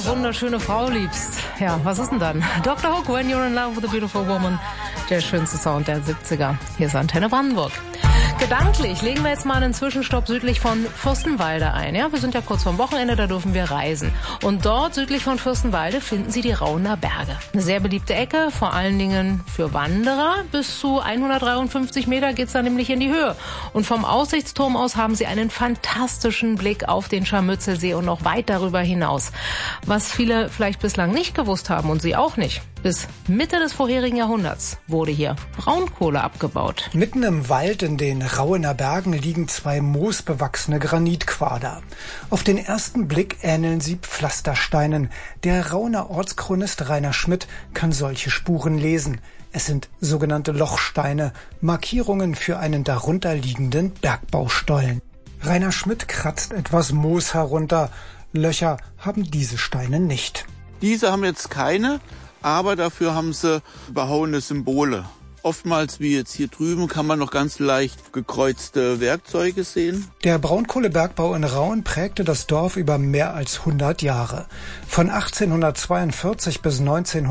wunderschöne Frau liebst, ja, was ist denn dann? Dr. Hook, When You're in Love with a Beautiful Woman, der schönste Sound der 70er. Hier ist Antenne Brandenburg. Gedanklich legen wir jetzt mal einen Zwischenstopp südlich von Fürstenwalde ein. Ja, wir sind ja kurz vorm Wochenende, da dürfen wir reisen. Und dort südlich von Fürstenwalde finden Sie die Rauner Berge. Eine sehr beliebte Ecke, vor allen Dingen für Wanderer. Bis zu 153 Meter geht's da nämlich in die Höhe. Und vom Aussichtsturm aus haben Sie einen fantastischen Blick auf den Scharmützelsee und noch weit darüber hinaus. Was viele vielleicht bislang nicht gewusst haben und Sie auch nicht. Bis Mitte des vorherigen Jahrhunderts wurde hier Braunkohle abgebaut. Mitten im Wald in den Rauener Bergen liegen zwei moosbewachsene Granitquader. Auf den ersten Blick ähneln sie Pflastersteinen. Der Rauner Ortschronist Rainer Schmidt kann solche Spuren lesen. Es sind sogenannte Lochsteine, Markierungen für einen darunter liegenden Bergbaustollen. Rainer Schmidt kratzt etwas Moos herunter. Löcher haben diese Steine nicht. Diese haben jetzt keine, aber dafür haben sie behauene Symbole. Oftmals, wie jetzt hier drüben, kann man noch ganz leicht gekreuzte Werkzeuge sehen. Der Braunkohlebergbau in Rauen prägte das Dorf über mehr als 100 Jahre. Von 1842 bis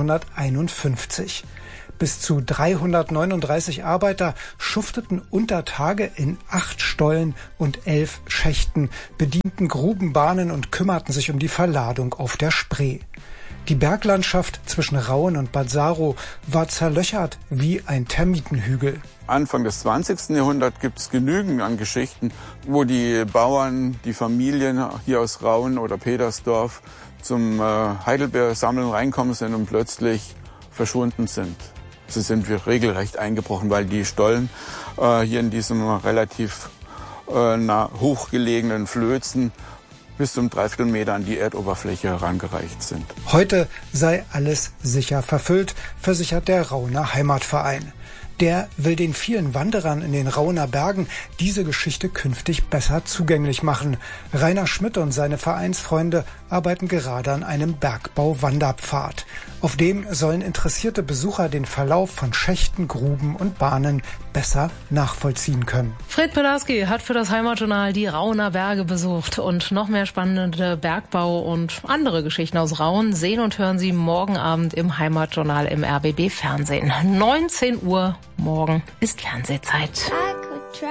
1951. Bis zu 339 Arbeiter schufteten unter Tage in 8 Stollen und 11 Schächten, bedienten Grubenbahnen und kümmerten sich um die Verladung auf der Spree. Die Berglandschaft zwischen Rauen und Bad Saro war zerlöchert wie ein Termitenhügel. Anfang des 20. Jahrhunderts gibt es genügend an Geschichten, wo die Bauern, die Familien hier aus Rauen oder Petersdorf zum Heidelbeersammeln reinkommen sind und plötzlich verschwunden sind. Sie sind regelrecht eingebrochen, weil die Stollen hier in diesem relativ hochgelegenen Flözen bis zum 3/4 Meter an die Erdoberfläche herangereicht sind. Heute sei alles sicher verfüllt, versichert der Rauner Heimatverein. Der will den vielen Wanderern in den Rauner Bergen diese Geschichte künftig besser zugänglich machen. Rainer Schmidt und seine Vereinsfreunde arbeiten gerade an einem Bergbau-Wanderpfad. Auf dem sollen interessierte Besucher den Verlauf von Schächten, Gruben und Bahnen besser nachvollziehen können. Fred Pelarski hat für das Heimatjournal die Rauner Berge besucht. Und noch mehr spannende Bergbau und andere Geschichten aus Rauen sehen und hören Sie morgen Abend im Heimatjournal im RBB Fernsehen. 19 Uhr morgen ist Fernsehzeit.